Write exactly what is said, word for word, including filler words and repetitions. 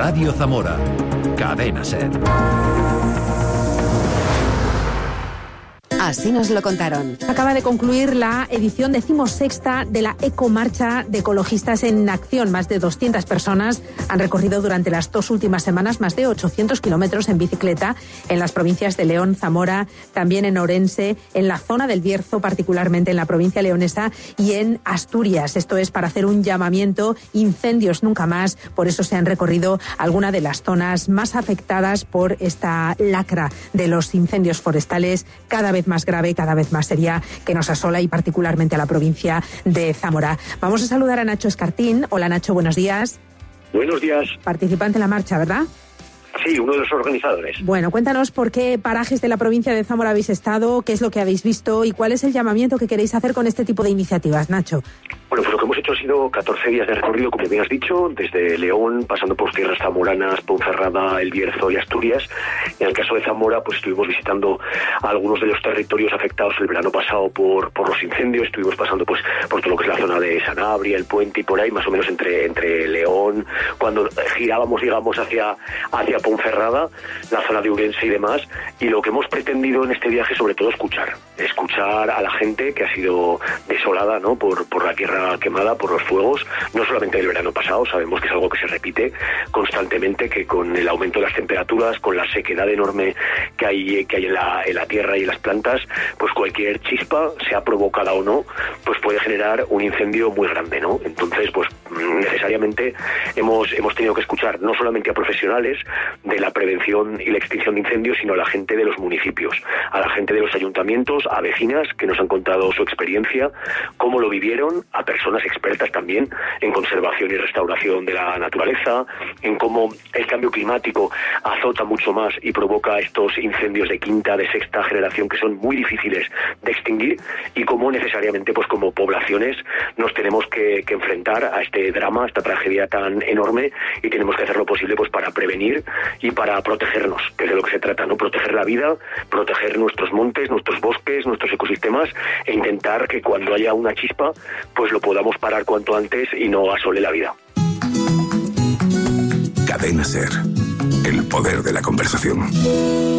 Radio Zamora. Cadena SER. Así nos lo contaron. Acaba de concluir la edición decimosexta de la Ecomarcha de Ecologistas en Acción. Más de doscientas personas han recorrido durante las dos últimas semanas más de ochocientos kilómetros en bicicleta en las provincias de León, Zamora, también en Orense, en la zona del Bierzo, particularmente en la provincia leonesa, y en Asturias. Esto es para hacer un llamamiento: incendios nunca más. Por eso se han recorrido algunas de las zonas más afectadas por esta lacra de los incendios forestales, cada vez más más grave, cada vez más seria, que nos asola, y particularmente a la provincia de Zamora. Vamos a saludar a Nacho Escartín. Hola, Nacho, buenos días. Buenos días. Participante en la marcha, ¿verdad? Sí, uno de los organizadores. Bueno, cuéntanos por qué parajes de la provincia de Zamora habéis estado, qué es lo que habéis visto y cuál es el llamamiento que queréis hacer con este tipo de iniciativas, Nacho. Bueno, pues lo que hemos hecho ha sido catorce días de recorrido, como bien has dicho, desde León, pasando por tierras zamoranas, Ponferrada, El Bierzo y Asturias. En el caso de Zamora, pues estuvimos visitando algunos de los territorios afectados el verano pasado por, por los incendios. Estuvimos pasando pues por todo lo que es la zona de Sanabria, El Puente y por ahí, más o menos entre, entre León, cuando girábamos, digamos, hacia, hacia Ponferrada, la zona de Urense y demás. Y lo que hemos pretendido en este viaje, sobre todo, escuchar. Escuchar a la gente que ha sido desolada, ¿no?, por, por la tierra quemada, por los fuegos, no solamente del verano pasado. Sabemos que es algo que se repite constantemente, que con el aumento de las temperaturas, con la sequedad enorme que hay que hay en la, en la tierra y en las plantas, pues cualquier chispa, sea provocada o no, pues puede generar un incendio muy grande, ¿no? Entonces, pues necesariamente hemos hemos tenido que escuchar no solamente a profesionales de la prevención y la extinción de incendios, sino a la gente de los municipios, a la gente de los ayuntamientos, a vecinas que nos han contado su experiencia, cómo lo vivieron, a personas expertas también en conservación y restauración de la naturaleza, en cómo el cambio climático azota mucho más y provoca estos incendios de quinta, de sexta generación que son muy difíciles de extinguir, y cómo necesariamente, pues como poblaciones, nos tenemos que, que enfrentar a este drama, a esta tragedia tan enorme, y tenemos que hacer lo posible pues para prevenir y para protegernos, que es de lo que se trata, ¿no? Proteger la vida, proteger nuestros montes, nuestros bosques, nuestros ecosistemas, e intentar que cuando haya una chispa, pues lo podamos parar cuanto antes y no asole la vida. Cadena SER, el poder de la conversación.